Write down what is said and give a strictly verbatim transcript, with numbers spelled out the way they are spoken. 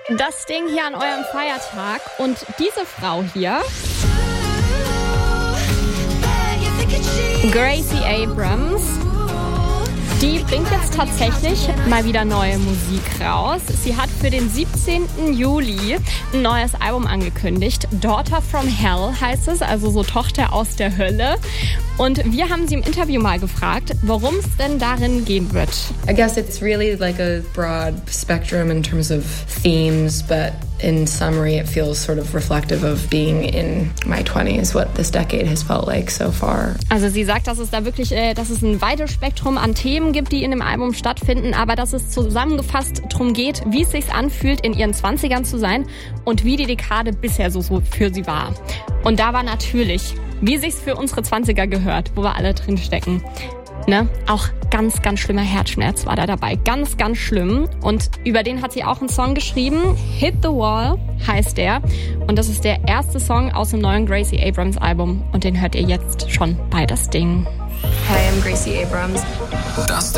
Das Ding hier an eurem Feiertag und diese Frau hier, Gracie Abrams, die bringt jetzt tatsächlich mal wieder neue Musik raus. Sie hat für den siebzehnten Juli ein neues Album angekündigt. Daughter from Hell heißt es, also so Tochter aus der Hölle. Und wir haben sie im Interview mal gefragt, worum es denn darin gehen wird. I guess it's really like a broad spectrum in terms of themes, but in summary it feels sort of reflective of being in my twenties, what this decade has felt like so far. Also sie sagt, dass es da wirklich, äh, dass es ein weites Spektrum an Themen gibt, die in dem Album stattfinden, aber dass es zusammengefasst darum geht, wie es sich anfühlt, in ihren zwanzigern zu sein und wie die Dekade bisher so, so für sie war. Und da war natürlich, wie sich's für unsere zwanziger gehört, wo wir alle drin stecken. Ne? Auch ganz, ganz schlimmer Herzschmerz war da dabei. Ganz, ganz schlimm. Und über den hat sie auch einen Song geschrieben. Hit the Wall heißt der. Und das ist der erste Song aus dem neuen Gracie Abrams Album. Und den hört ihr jetzt schon bei Das Ding. Hi, I'm Gracie Abrams. Das